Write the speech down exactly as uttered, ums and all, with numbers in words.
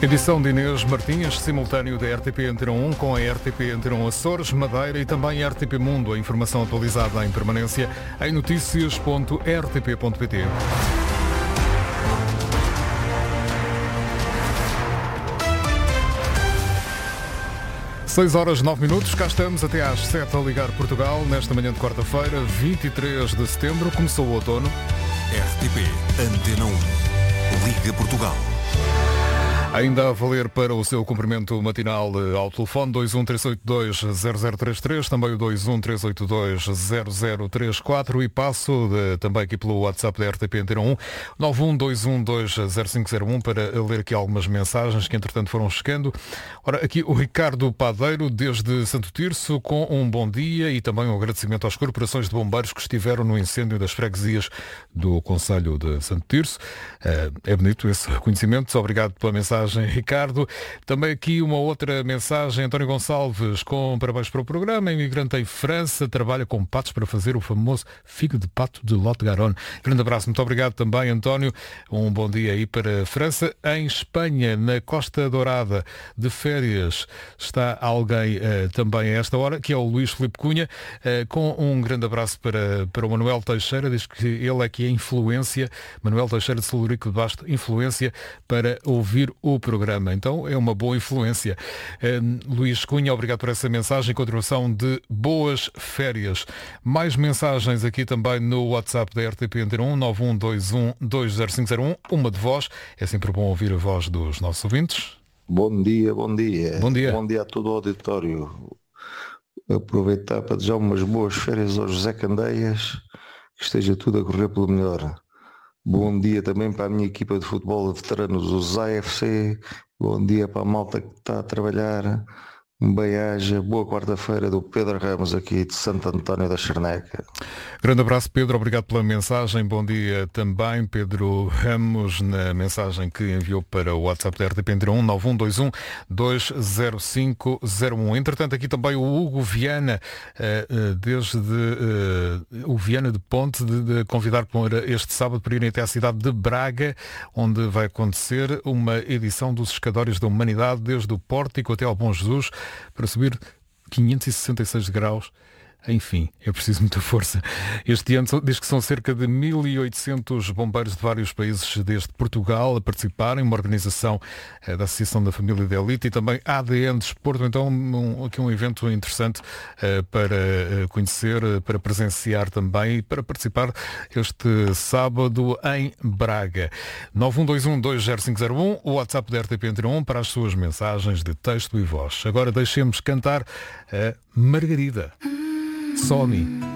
Edição de Inês Martins, simultâneo da R T P Antena um com a R T P Antena um Açores, Madeira e também a R T P Mundo. A informação atualizada em permanência em notícias ponto r t p ponto p t. seis horas nove minutos, cá estamos até às sete a ligar Portugal, nesta manhã de quarta-feira, vinte e três de setembro, começou o outono. R T P Antena um, Liga Portugal. Ainda a valer para o seu cumprimento matinal ao telefone dois um três oito dois zero zero três três, também o dois um três oito dois zero zero três quatro e passo de, também aqui pelo WhatsApp da R T P Antena um nove um dois um dois zero cinco zero um para ler aqui algumas mensagens que entretanto foram chegando. Ora, aqui o Ricardo Padeiro desde Santo Tirso com um bom dia e também um agradecimento às corporações de bombeiros que estiveram no incêndio das freguesias do concelho de Santo Tirso. É bonito esse reconhecimento, obrigado pela mensagem, Ricardo. Também aqui uma outra mensagem, António Gonçalves, com parabéns para o programa. Imigrante em França, trabalha com patos para fazer o famoso figo de pato de Lot-Garonne. Grande abraço, muito obrigado também, António. Um bom dia aí para a França. Em Espanha, na Costa Dourada, de férias, está alguém uh, também a esta hora, que é o Luís Filipe Cunha, uh, com um grande abraço para, para o Manuel Teixeira, diz que ele é que é influência, Manuel Teixeira de Celurico de Basto, influência para ouvir o programa. Então é uma boa influência. Uh, Luís Cunha, obrigado por essa mensagem. Continuação de boas férias. Mais mensagens aqui também no WhatsApp da R T P Antena um nove um dois um dois zero cinco zero um. Uma de voz. É sempre bom ouvir a voz dos nossos ouvintes. Bom dia, bom dia. Bom dia. Bom dia a todo o auditório. Aproveitar para desejar umas boas férias ao José Candeias, que esteja tudo a correr pelo melhor. Bom dia também para a minha equipa de futebol de veteranos, os A F C. Bom dia para a malta que está a trabalhar. Um bem-aja. Boa quarta-feira do Pedro Ramos aqui de Santo António da Charneca. Grande abraço, Pedro. Obrigado pela mensagem. Bom dia também, Pedro Ramos, na mensagem que enviou para o WhatsApp da R T P Antena um nove um dois um dois zero cinco zero um. Entretanto, aqui também o Hugo Viana, desde o Viana de Ponte, de, de convidar para este sábado para irem até à cidade de Braga, onde vai acontecer uma edição dos Escadórios da Humanidade, desde o Pórtico até ao Bom Jesus, para subir quinhentos e sessenta e seis graus. Enfim, é preciso muita força. Este ano diz que são cerca de mil e oitocentos bombeiros de vários países desde Portugal a participarem, uma organização eh, da Associação da Família de Elite e também A D N Desporto. Então, um, aqui um evento interessante eh, para eh, conhecer, eh, para presenciar também e para participar este sábado em Braga. nove um dois um dois zero cinco zero um, o WhatsApp da R T P Antena um para as suas mensagens de texto e voz. Agora deixemos cantar a Margarida. Sony.